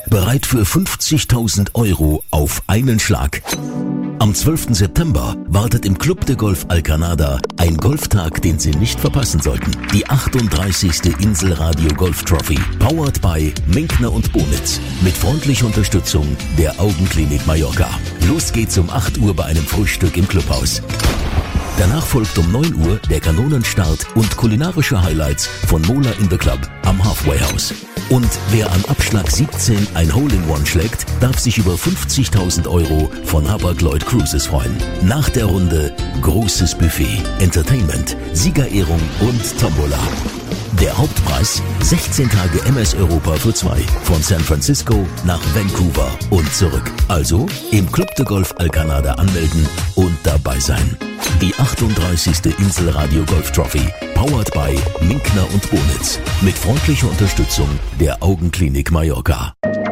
bereit für 50.000 € auf einen Schlag. Am 12. September wartet im Club de Golf Alcanada ein Golftag, den Sie nicht verpassen sollten. Die 38. Inselradio Golf Trophy, powered by Minkner und Bonitz, mit freundlicher Unterstützung der Augenklinik Mallorca. Los geht's um 8 Uhr bei einem Frühstück im Clubhaus. Danach folgt um 9 Uhr der Kanonenstart und kulinarische Highlights von Mola in the Club am Halfway House. Und wer am Abschlag 17 ein Hole-in-One schlägt, darf sich über 50.000 € von Hapag-Lloyd Cruises freuen. Nach der Runde großes Buffet, Entertainment, Siegerehrung und Tombola. Der Hauptpreis 16 Tage MS Europa für 2 von San Francisco nach Vancouver und zurück. Also im Club de Golf Alcanada anmelden und dabei sein. Die 38. Inselradio Golf Trophy, powered by Minkner und Bonitz, mit freundlicher Unterstützung der Augenklinik Mallorca.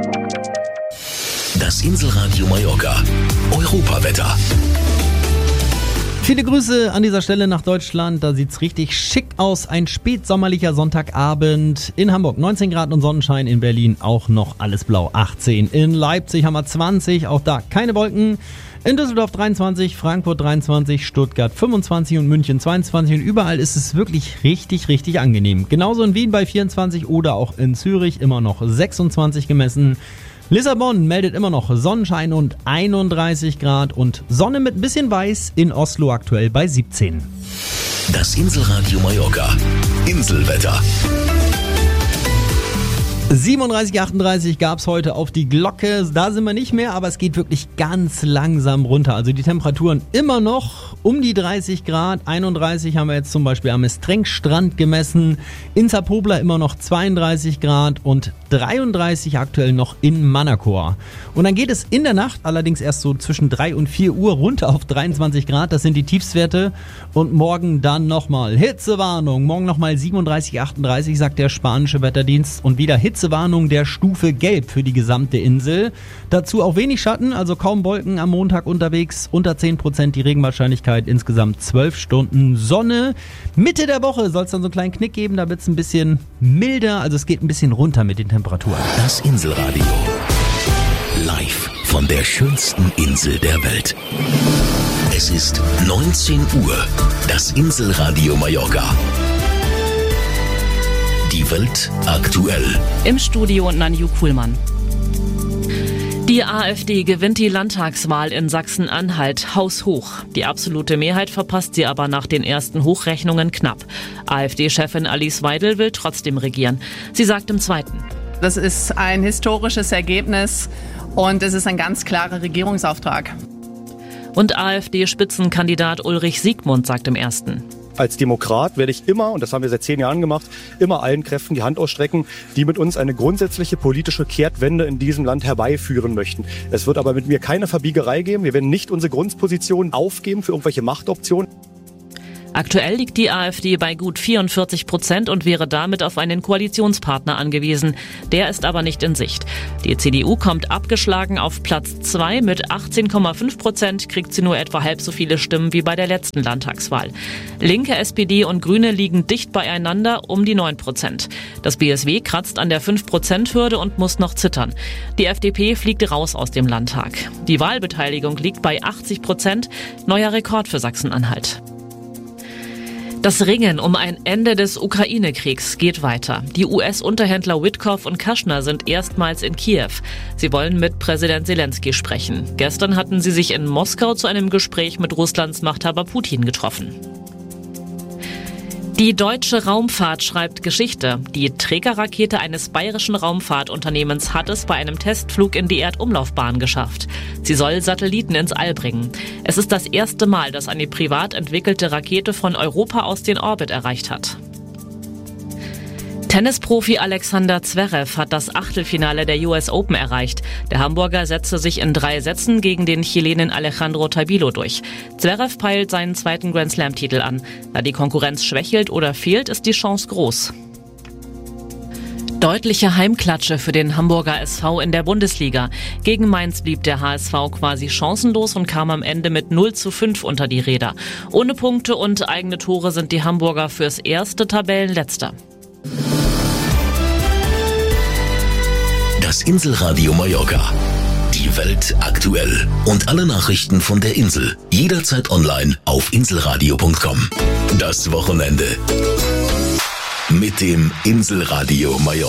Das Inselradio Mallorca Europawetter. Viele Grüße an dieser Stelle nach Deutschland, da sieht's richtig schick aus. Ein spätsommerlicher Sonntagabend in Hamburg, 19 Grad und Sonnenschein, in Berlin auch noch alles blau, 18. In Leipzig haben wir 20, auch da keine Wolken. In Düsseldorf 23, Frankfurt 23, Stuttgart 25 und München 22 und überall ist es wirklich richtig, richtig angenehm. Genauso in Wien bei 24 oder auch in Zürich immer noch 26 gemessen. Lissabon meldet immer noch Sonnenschein und 31 Grad und Sonne mit ein bisschen Weiß, in Oslo aktuell bei 17. Das Inselradio Mallorca Inselwetter. 37, 38 gab's heute auf die Glocke. Da sind wir nicht mehr, aber es geht wirklich ganz langsam runter. Also die Temperaturen immer noch um die 30 Grad. 31 haben wir jetzt zum Beispiel am Estrenk-Strand gemessen. In Zapobla immer noch 32 Grad und 33 aktuell noch in Manacor. Und dann geht es in der Nacht allerdings erst so zwischen 3 und 4 Uhr runter auf 23 Grad. Das sind die Tiefstwerte. Und morgen dann nochmal Hitzewarnung. Morgen nochmal 37, 38 sagt der spanische Wetterdienst. Und wieder Hitzewarnung der Stufe Gelb für die gesamte Insel. Dazu auch wenig Schatten, also kaum Wolken am Montag unterwegs. Unter 10% die Regenwahrscheinlichkeit, insgesamt 12 Stunden Sonne. Mitte der Woche soll es dann so einen kleinen Knick geben, da wird es ein bisschen milder, also es geht ein bisschen runter mit den Temperaturen. Das Inselradio. Live von der schönsten Insel der Welt. Es ist 19 Uhr. Das Inselradio Mallorca. Die Welt aktuell. Im Studio Nanju Kuhlmann. Die AfD gewinnt die Landtagswahl in Sachsen-Anhalt haushoch. Die absolute Mehrheit verpasst sie aber nach den ersten Hochrechnungen knapp. AfD-Chefin Alice Weidel will trotzdem regieren. Sie sagt im Zweiten: Das ist ein historisches Ergebnis und es ist ein ganz klarer Regierungsauftrag. Und AfD-Spitzenkandidat Ulrich Siegmund sagt im Ersten: Als Demokrat werde ich immer, und das haben wir seit 10 Jahren gemacht, immer allen Kräften die Hand ausstrecken, die mit uns eine grundsätzliche politische Kehrtwende in diesem Land herbeiführen möchten. Es wird aber mit mir keine Verbiegerei geben. Wir werden nicht unsere Grundposition aufgeben für irgendwelche Machtoptionen. Aktuell liegt die AfD bei gut 44% und wäre damit auf einen Koalitionspartner angewiesen. Der ist aber nicht in Sicht. Die CDU kommt abgeschlagen auf Platz 2 mit 18,5%, kriegt sie nur etwa halb so viele Stimmen wie bei der letzten Landtagswahl. Linke, SPD und Grüne liegen dicht beieinander um die 9%. Das BSW kratzt an der 5%-Hürde und muss noch zittern. Die FDP fliegt raus aus dem Landtag. Die Wahlbeteiligung liegt bei 80%, neuer Rekord für Sachsen-Anhalt. Das Ringen um ein Ende des Ukraine-Kriegs geht weiter. Die US-Unterhändler Witkoff und Kushner sind erstmals in Kiew. Sie wollen mit Präsident Zelensky sprechen. Gestern hatten sie sich in Moskau zu einem Gespräch mit Russlands Machthaber Putin getroffen. Die deutsche Raumfahrt schreibt Geschichte. Die Trägerrakete eines bayerischen Raumfahrtunternehmens hat es bei einem Testflug in die Erdumlaufbahn geschafft. Sie soll Satelliten ins All bringen. Es ist das erste Mal, dass eine privat entwickelte Rakete von Europa aus den Orbit erreicht hat. Tennisprofi Alexander Zverev hat das Achtelfinale der US Open erreicht. Der Hamburger setzte sich in 3 Sätzen gegen den Chilenen Alejandro Tabilo durch. Zverev peilt seinen 2. Grand-Slam-Titel an. Da die Konkurrenz schwächelt oder fehlt, ist die Chance groß. Deutliche Heimklatsche für den Hamburger SV in der Bundesliga. Gegen Mainz blieb der HSV quasi chancenlos und kam am Ende mit 0:5 unter die Räder. Ohne Punkte und eigene Tore sind die Hamburger fürs erste Tabellenletzter. Das Das Inselradio Mallorca. Die Welt aktuell. Und alle Nachrichten von der Insel. Jederzeit online auf inselradio.com. Das Wochenende mit dem Inselradio Mallorca.